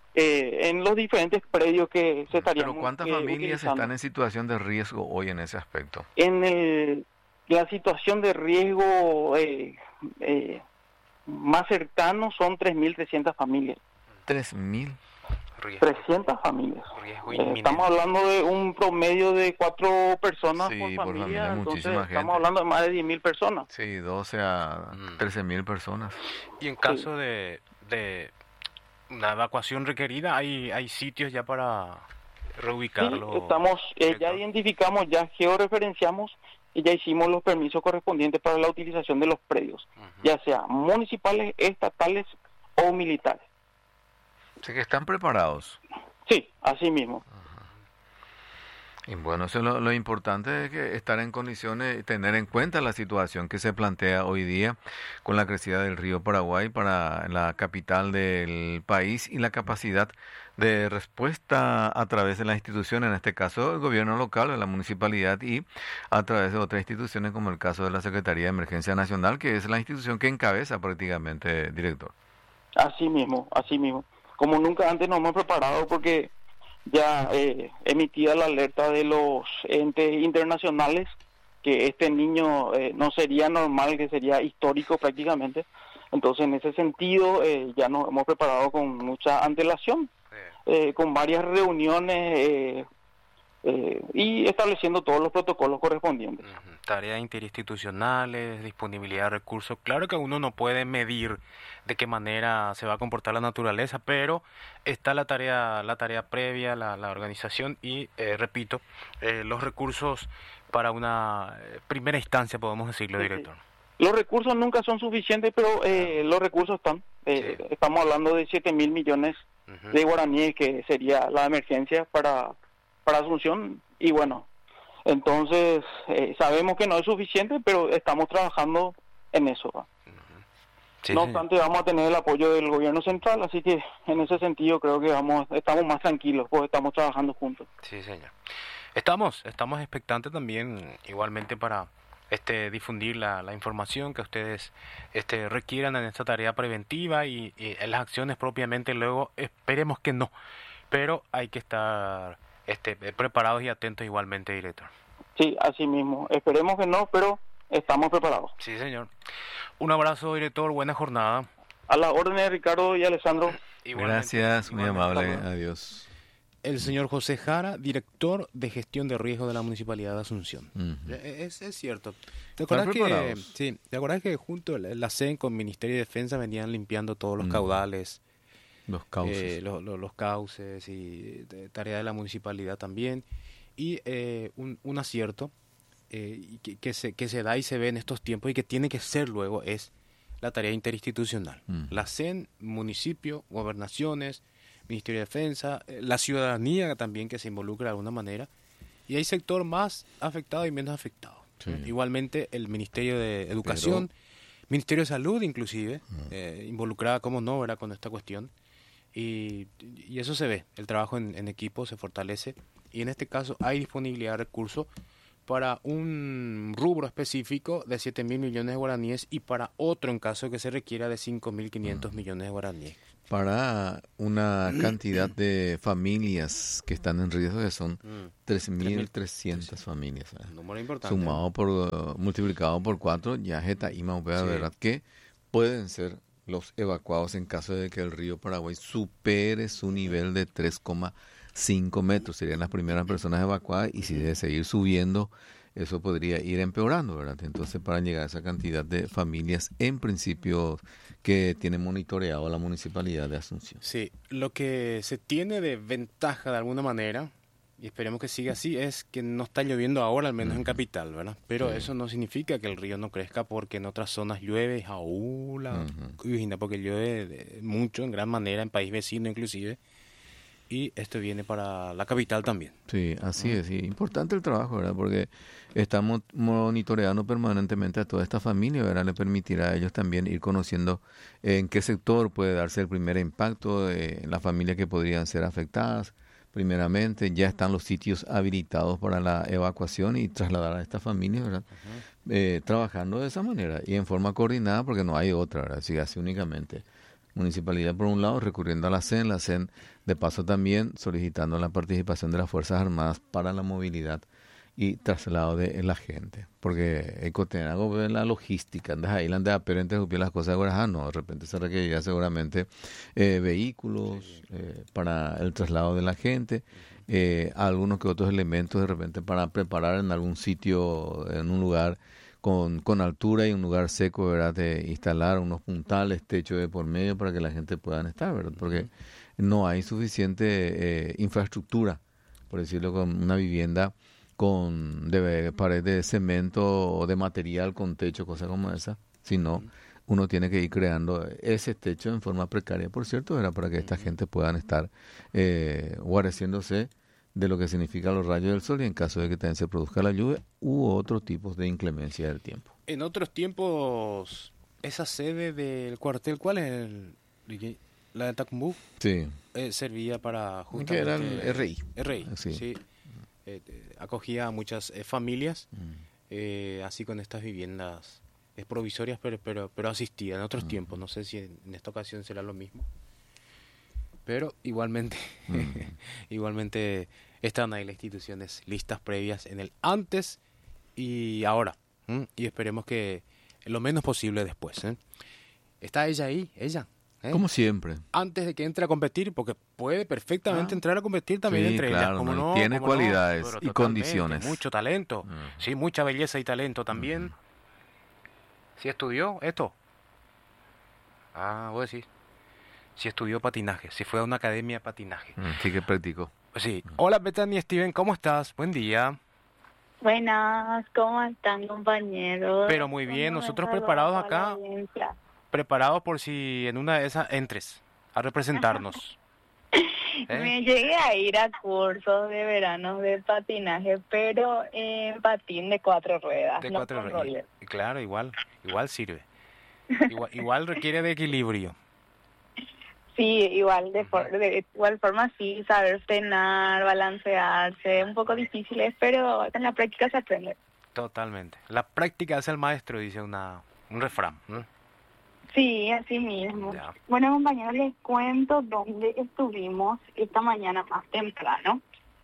eh, en los diferentes predios que se estarían. ¿Pero cuántas eh, familias utilizando. están en situación de riesgo hoy en ese aspecto? En el, la situación de riesgo eh, eh, más cercano son tres mil trescientas familias. ¿tres mil? trescientas familias. Eh, estamos hablando de un promedio de cuatro personas sí, por familia, por familia entonces estamos gente. hablando de más de diez mil personas. Sí, doce a trece mil personas. Y en caso sí. de, de una evacuación requerida, ¿hay, hay sitios ya para reubicarlo? Sí, estamos, eh, ya identificamos, ya georreferenciamos y ya hicimos los permisos correspondientes para la utilización de los predios, uh-huh. ya sea municipales, estatales o militares. Así que están preparados. Sí, así mismo. Y bueno, eso es lo, lo importante es que estar en condiciones, tener en cuenta la situación que se plantea hoy día con la crecida del río Paraguay para la capital del país y la capacidad de respuesta a través de la institución, en este caso el gobierno local, de la municipalidad y a través de otras instituciones como el caso de la Secretaría de Emergencia Nacional, que es la institución que encabeza prácticamente, director. Así mismo, así mismo. Como nunca antes nos hemos preparado porque ya eh, emitida la alerta de los entes internacionales que este niño eh, no sería normal, que sería histórico prácticamente. Entonces, en ese sentido, eh, ya nos hemos preparado con mucha antelación, eh, con varias reuniones eh, eh, y estableciendo todos los protocolos correspondientes. Uh-huh. Tareas interinstitucionales, disponibilidad de recursos. Claro que uno no puede medir de qué manera se va a comportar la naturaleza, pero está la tarea la tarea previa, la, la organización y, eh, repito, eh, los recursos para una eh, primera instancia, podemos decirlo, sí, director. Sí. Los recursos nunca son suficientes, pero eh, los recursos están. Eh, sí. Estamos hablando de siete mil millones uh-huh. de guaraníes, que sería la emergencia para, para Asunción, y bueno, entonces eh, sabemos que no es suficiente, pero estamos trabajando en eso. ¿va? Sí, no obstante, sí. vamos a tener el apoyo del gobierno central, así que en ese sentido creo que vamos estamos más tranquilos, pues estamos trabajando juntos. Sí, señor. Estamos estamos expectantes también, igualmente, para este difundir la, la información que ustedes este requieran en esta tarea preventiva y, y en las acciones propiamente luego, esperemos que no, pero hay que estar este preparados y atentos igualmente, director. Sí, así mismo. Esperemos que no, pero estamos preparados. Sí, señor. Un abrazo, director. Buena jornada. A las órdenes, Ricardo y Alessandro. Igualmente, Gracias, muy igualmente. amable. Adiós. El señor José Jara, director de gestión de riesgo de la Municipalidad de Asunción. Ujú. Es, es cierto. ¿Te Están acuerdas que, preparados. sí, ¿te acuerdas que junto la, la C E N con Ministerio de Defensa venían limpiando todos los Mm. caudales, Los cauces. eh, lo- lo- los cauces y de- tarea de la municipalidad también? Y eh, un, un acierto eh, y que, que se, que se da y se ve en estos tiempos y que tiene que ser luego es la tarea interinstitucional. Mm. La C E N, municipio, gobernaciones, Ministerio de Defensa, eh, la ciudadanía también que se involucra de alguna manera, y hay sector más afectado y menos afectado. Sí. Igualmente el Ministerio de Educación, Ministerio de Salud inclusive, eh, involucrada, como no, ¿verdad?, con esta cuestión, y, y eso se ve, el trabajo en, en equipo se fortalece, y en este caso hay disponibilidad de recursos para un rubro específico de siete mil millones de guaraníes y para otro en caso que se requiera de cinco mil quinientos millones de guaraníes. Para una cantidad de familias que están en riesgo, que son Mm. tres mil trescientas familias. ¿verdad? Un número importante. Sumado por, uh, multiplicado por cuatro, ya está Ima, Sí. ¿verdad? Que pueden ser los evacuados en caso de que el río Paraguay supere su nivel de tres coma cinco metros. Serían las primeras personas evacuadas y si debe seguir subiendo, eso podría ir empeorando, ¿verdad? Entonces, para llegar a esa cantidad de familias, en principio, que tiene monitoreado la Municipalidad de Asunción. Sí, lo que se tiene de ventaja de alguna manera, y esperemos que siga así, es que no está lloviendo ahora, al menos en Capital, ¿verdad? Pero Sí. eso no significa que el río no crezca porque en otras zonas llueve, jaula, Ujú. porque llueve de- mucho, en gran manera, en país vecino inclusive, y esto viene para la capital también. Sí, así es. Y importante el trabajo, ¿verdad? Porque estamos monitoreando permanentemente a toda esta familia, ¿verdad? Le permitirá a ellos también ir conociendo en qué sector puede darse el primer impacto, eh, en las familias que podrían ser afectadas. Primeramente, ya están los sitios habilitados para la evacuación y trasladar a esta familia, ¿verdad? Eh, trabajando de esa manera y en forma coordinada porque no hay otra, ¿verdad? Si hace únicamente municipalidad por un lado, recurriendo a la C E N, la C E N de paso también solicitando la participación de las Fuerzas Armadas para la movilidad y traslado de la gente, porque hay que tener algo de la logística, andas ahí, andas a pero entre las cosas ahora, ah, no, de repente se requerirá seguramente eh, vehículos eh, para el traslado de la gente, eh, algunos que otros elementos de repente para preparar en algún sitio, en un lugar con, con altura y un lugar seco, ¿verdad? De instalar unos puntales, techo de por medio para que la gente pueda estar, ¿verdad? Porque no hay suficiente eh, infraestructura, por decirlo, con una vivienda con de pared de cemento o de material con techo, cosas como esa, sino uno tiene que ir creando ese techo en forma precaria, por cierto, ¿verdad? Para que esta gente puedan estar eh, guareciéndose de lo que significa los rayos del sol y en caso de que también se produzca la lluvia u otros tipos de inclemencia del tiempo. En otros tiempos, esa sede del cuartel, ¿cuál es el, la de Tacumbú? Sí. Eh, servía para Que justamente... era el R I. R I, Sí. sí. Eh, eh, acogía a muchas eh, familias, Mm. eh, así con estas viviendas eh, provisorias, pero, pero, pero asistía en otros Mm. tiempos. No sé si en, en esta ocasión será lo mismo. Pero igualmente, Mm. igualmente están ahí las instituciones listas previas en el antes y ahora. ¿m? Y esperemos que lo menos posible después. ¿eh? Está ella ahí, ella. ¿eh? Como siempre. Antes de que entre a competir, porque puede perfectamente Ah. entrar a competir también Sí, entre claro, ellas. ¿Cómo no, no? tiene ¿Cómo no? cualidades Pero y totalmente, condiciones. Mucho talento. Mm. Sí, mucha belleza y talento también. ¿Sí estudió esto? Ah, voy a decir. Sí estudió patinaje, sí fue a una academia de patinaje. Mm, Sí que practicó. Sí. Hola, Bethany, Steven, ¿cómo estás? Buen día. Buenas, ¿cómo están, compañeros? Pero muy bien, ¿Cómo nosotros está preparados bajo la acá. audiencia? Preparados por si en una de esas entres a representarnos. ¿Eh? Me llegué a ir a cursos de verano de patinaje, pero en patín de cuatro ruedas. De no cuatro con re- roller. y- Claro, igual, igual sirve. Igual, igual requiere de equilibrio. Sí, igual de, for- de igual forma sí, saber frenar, balancearse, un poco difíciles, pero en la práctica se aprende. Totalmente. La práctica es el maestro, dice una un refrán. ¿no? Sí, así mismo. Ya. Bueno, compañeros, les cuento dónde estuvimos esta mañana más temprano.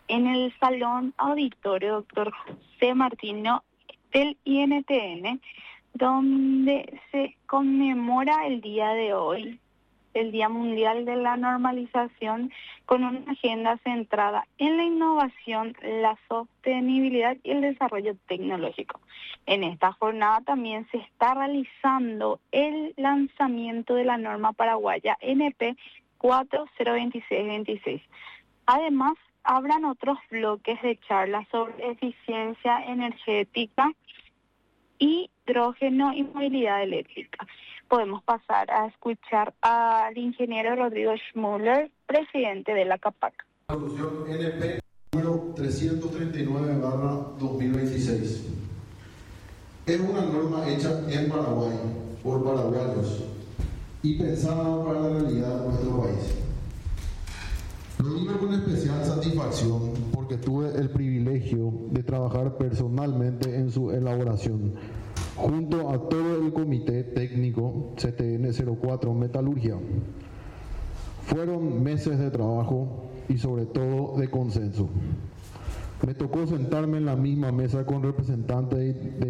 en el Salón Auditorio Doctor José Martino del I N T N, donde se conmemora el día de hoy, el Día Mundial de la Normalización, con una agenda centrada en la innovación, la sostenibilidad y el desarrollo tecnológico. En esta jornada también se está realizando el lanzamiento de la norma paraguaya N P cuatro cero dos seis dos seis. Además, habrán otros bloques de charlas sobre eficiencia energética, hidrógeno y movilidad eléctrica. Podemos pasar a escuchar al ingeniero Rodrigo Schmuller, presidente de la CAPAC. Resolución N P número trescientos treinta y nueve barra dos mil veintiséis. Es una norma hecha en Paraguay, por paraguayos, y pensada para la realidad de nuestro país. Lo digo con especial satisfacción porque tuve el privilegio de trabajar personalmente en su elaboración, junto a todo el Comité Técnico C T N cero cuatro Metalurgia. Fueron meses de trabajo y sobre todo de consenso. Me tocó sentarme en la misma mesa con representantes de